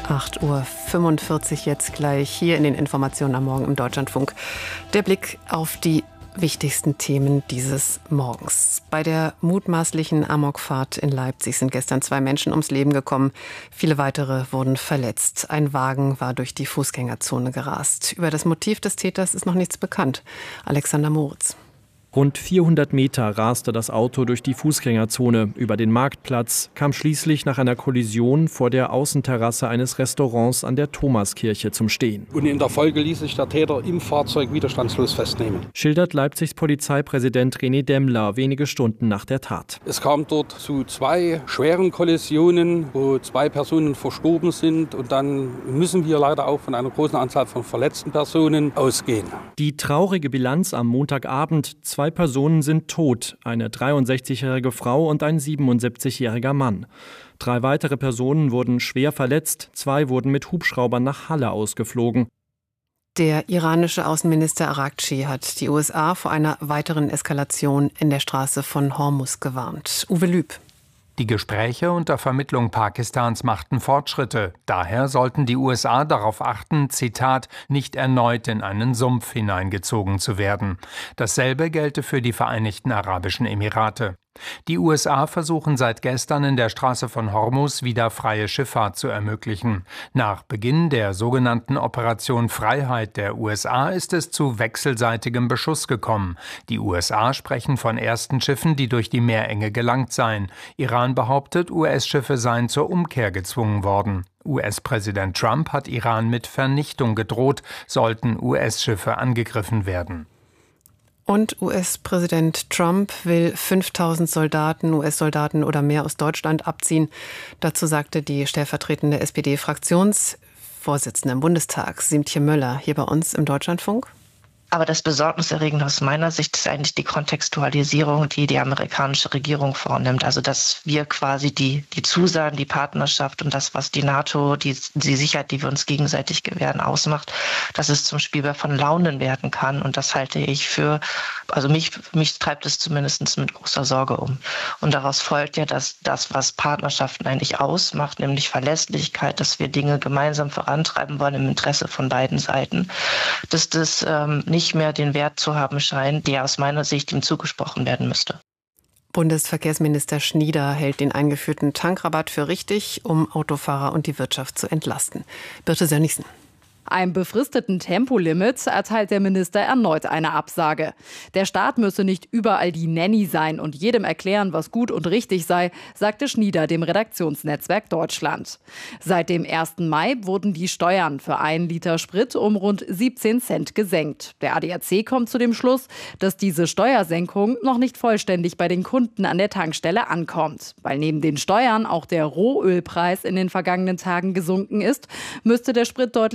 8:45 Uhr jetzt gleich hier in den Informationen am Morgen im Deutschlandfunk. Der Blick auf die wichtigsten Themen dieses Morgens. Bei der mutmaßlichen Amokfahrt in Leipzig sind gestern 2 Menschen ums Leben gekommen. Viele weitere wurden verletzt. Ein Wagen war durch die Fußgängerzone gerast. Über das Motiv des Täters ist noch nichts bekannt. Alexander Moritz. Rund 400 Meter raste das Auto durch die Fußgängerzone über den Marktplatz, kam schließlich nach einer Kollision vor der Außenterrasse eines Restaurants an der Thomaskirche zum Stehen. Und in der Folge ließ sich der Täter im Fahrzeug widerstandslos festnehmen. Schildert Leipzigs Polizeipräsident René Demmler wenige Stunden nach der Tat. Es kam dort zu 2 schweren Kollisionen, wo 2 Personen verstorben sind. Und dann müssen wir leider auch von einer großen Anzahl von verletzten Personen ausgehen. Die traurige Bilanz am Montagabend: 2 Personen sind tot, eine 63-jährige Frau und ein 77-jähriger Mann. 3 weitere Personen wurden schwer verletzt, 2 wurden mit Hubschraubern nach Halle ausgeflogen. Der iranische Außenminister Araghchi hat die USA vor einer weiteren Eskalation in der Straße von Hormuz gewarnt. Uwe Lüb. Die Gespräche unter Vermittlung Pakistans machten Fortschritte. Daher sollten die USA darauf achten, Zitat, nicht erneut in einen Sumpf hineingezogen zu werden. Dasselbe gelte für die Vereinigten Arabischen Emirate. Die USA versuchen seit gestern in der Straße von Hormuz wieder freie Schifffahrt zu ermöglichen. Nach Beginn der sogenannten Operation Freiheit der USA ist es zu wechselseitigem Beschuss gekommen. Die USA sprechen von ersten Schiffen, die durch die Meerenge gelangt seien. Iran behauptet, US-Schiffe seien zur Umkehr gezwungen worden. US-Präsident Trump hat Iran mit Vernichtung gedroht, sollten US-Schiffe angegriffen werden. Und US-Präsident Trump will 5.000 US-Soldaten oder mehr aus Deutschland abziehen. Dazu sagte die stellvertretende SPD-Fraktionsvorsitzende im Bundestag, Siemtje Möller, hier bei uns im Deutschlandfunk. Aber das Besorgniserregende aus meiner Sicht ist eigentlich die Kontextualisierung, die die amerikanische Regierung vornimmt. Also dass wir quasi die Zusagen, die Partnerschaft und das, was die NATO, die Sicherheit, die wir uns gegenseitig gewähren, ausmacht, dass es zum Spielball von Launen werden kann. Und das halte ich für, also mich treibt es zumindest mit großer Sorge um. Und daraus folgt ja, dass das, was Partnerschaften eigentlich ausmacht, nämlich Verlässlichkeit, dass wir Dinge gemeinsam vorantreiben wollen im Interesse von beiden Seiten, dass das nicht mehr den Wert zu haben scheint, der aus meiner Sicht ihm zugesprochen werden müsste. Bundesverkehrsminister Schnieder hält den eingeführten Tankrabatt für richtig, um Autofahrer und die Wirtschaft zu entlasten. Birte Sönnigsen. Einem befristeten Tempolimit erteilt der Minister erneut eine Absage. Der Staat müsse nicht überall die Nanny sein und jedem erklären, was gut und richtig sei, sagte Schnieder dem Redaktionsnetzwerk Deutschland. Seit dem 1. Mai wurden die Steuern für 1 Liter Sprit um rund 17 Cent gesenkt. Der ADAC kommt zu dem Schluss, dass diese Steuersenkung noch nicht vollständig bei den Kunden an der Tankstelle ankommt. Weil neben den Steuern auch der Rohölpreis in den vergangenen Tagen gesunken ist, müsste der Sprit deutlich